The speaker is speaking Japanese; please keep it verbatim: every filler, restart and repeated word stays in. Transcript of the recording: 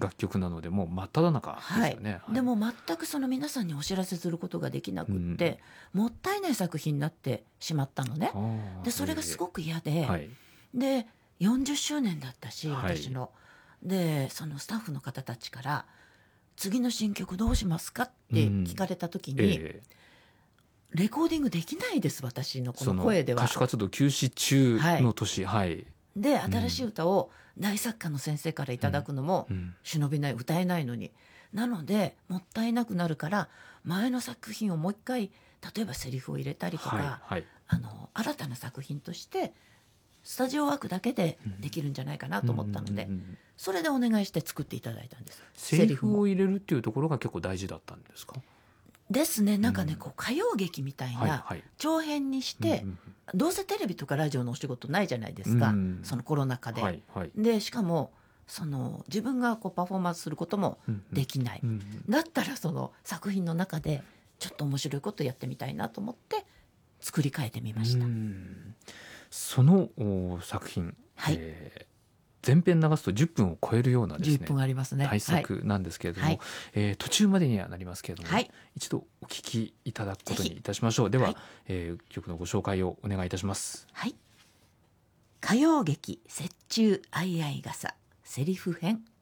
楽曲なのでもう真っ只中ですよね、 はいはい、でも全くその皆さんにお知らせすることができなくって、うん、もったいない作品になってしまったのね。でそれがすごく嫌で、はい、でよんじゅっしゅうねんだったし私の、はい、でそのスタッフの方たちから次の新曲どうしますかって聞かれた時に、うんえー、レコーディングできないです私のこの声では。 歌手活動休止中の年、はいはい、 で新しい歌を大作家の先生からいただくのも忍びない、歌えないのに、なのでもったいなくなるから前の作品をもう一回例えばセリフを入れたりとか、はいはい、あの新たな作品としてスタジオワークだけでできるんじゃないかなと思ったので、それでお願いして作っていただいたんです。 セリフを入れるっていうところが結構大事だったんですか？ ですね、なんかね、うん、こう歌謡劇みたいな長編にして、はいはい、どうせテレビとかラジオのお仕事ないじゃないですか、うん、そのコロナ禍で、はいはい、でしかもその自分がこうパフォーマンスすることもできない、うんうん、だったらその作品の中でちょっと面白いことやってみたいなと思って作り変えてみました。うん、 その作品、はいえー前編流すとじゅっぷんを超えるようなですね、 じゅっぷんありますね、 大作なんですけれども、はいえー、途中までにはなりますけれども、はい、一度お聞きいただくことにいたしましょう。では、はいえー、曲のご紹介をお願いいたします。 はい、歌謡劇雪中相合傘セリフ編。